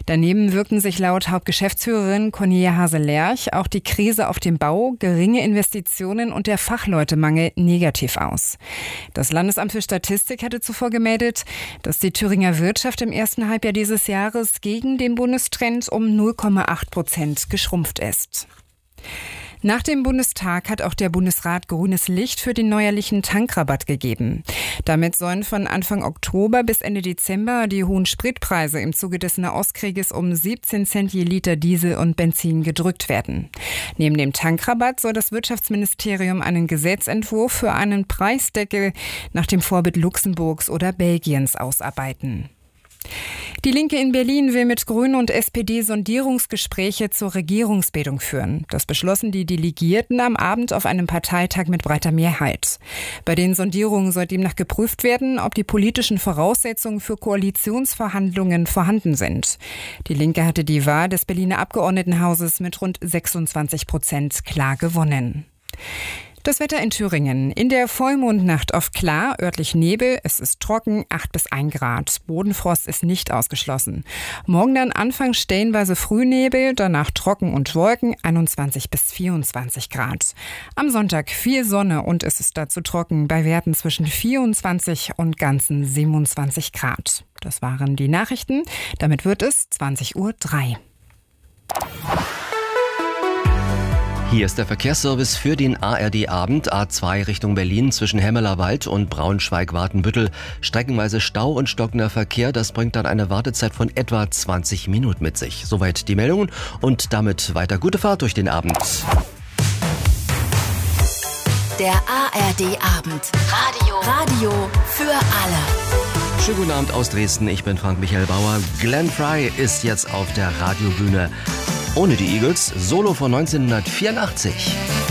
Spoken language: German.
Daneben wirken sich laut Hauptgeschäftsführerin Cornelia Hase-Lerch auch die Krise auf dem Bau, geringe Investitionen und der Fachleutemangel negativ aus. Das Landesamt für Statistik hatte zuvor gemeldet, dass die Thüringer Wirtschaft im ersten Halbjahr dieses Jahres gegen den Bundestrend um 0,8% geschrumpft ist. Nach dem Bundestag hat auch der Bundesrat grünes Licht für den neuerlichen Tankrabatt gegeben. Damit sollen von Anfang Oktober bis Ende Dezember die hohen Spritpreise im Zuge des Nahostkrieges um 17 Cent je Liter Diesel und Benzin gedrückt werden. Neben dem Tankrabatt soll das Wirtschaftsministerium einen Gesetzentwurf für einen Preisdeckel nach dem Vorbild Luxemburgs oder Belgiens ausarbeiten. Die Linke in Berlin will mit Grünen und SPD Sondierungsgespräche zur Regierungsbildung führen. Das beschlossen die Delegierten am Abend auf einem Parteitag mit breiter Mehrheit. Bei den Sondierungen soll demnach geprüft werden, ob die politischen Voraussetzungen für Koalitionsverhandlungen vorhanden sind. Die Linke hatte die Wahl des Berliner Abgeordnetenhauses mit rund 26% klar gewonnen. Das Wetter in Thüringen. In der Vollmondnacht oft klar, örtlich Nebel, es ist trocken, 8 bis 1 Grad. Bodenfrost ist nicht ausgeschlossen. Morgen dann anfangs stellenweise Frühnebel, danach trocken und Wolken, 21 bis 24 Grad. Am Sonntag viel Sonne und es ist dazu trocken, bei Werten zwischen 24 und ganzen 27 Grad. Das waren die Nachrichten. Damit wird es 20:03 Uhr. Hier ist der Verkehrsservice für den ARD-Abend. A2 Richtung Berlin zwischen Hemmelerwald und Braunschweig-Wartenbüttel. Streckenweise Stau und stockender Verkehr. Das bringt dann eine Wartezeit von etwa 20 Minuten mit sich. Soweit die Meldungen und damit weiter gute Fahrt durch den Abend. Der ARD-Abend. Radio für alle. Schönen guten Abend aus Dresden. Ich bin Frank-Michael Bauer. Glenn Frey ist jetzt auf der Radiobühne. Ohne die Eagles, Solo von 1984.